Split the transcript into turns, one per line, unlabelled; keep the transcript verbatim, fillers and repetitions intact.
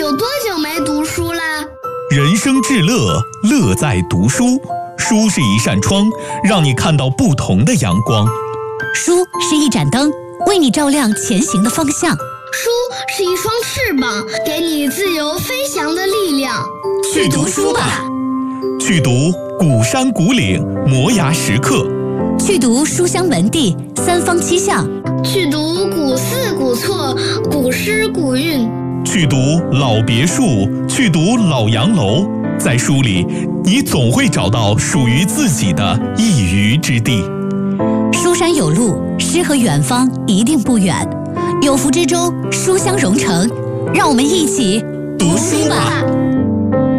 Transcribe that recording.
有多久没读书啦？
人生至乐，乐在读书。书是一扇窗，让你看到不同的阳光。
书是一盏灯，为你照亮前行的方向。
书是一双翅膀，给你自由飞翔的力量。
去读书吧，
去读古山古岭摩崖石刻，
去读书香门第三方七巷，
去读古寺古厝古诗古韵，
去读老别墅，去读老洋楼。在书里，你总会找到属于自己的一隅之地。
书山有路，诗和远方一定不远。有福之中，书香融成，让我们一起
读书吧。